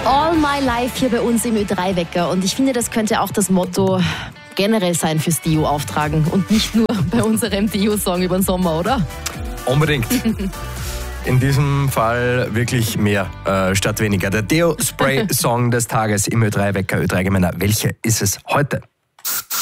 All My Life hier bei uns im Ö3-Wecker. Und ich finde, das könnte auch das Motto generell sein fürs Dio auftragen. Und nicht nur bei unserem Dio-Song über den Sommer, oder? Unbedingt. In diesem Fall wirklich mehr statt weniger. Der Deo Spray Song des Tages im Ö3-Wecker. Ö3 Gemeinder. Welche ist es heute?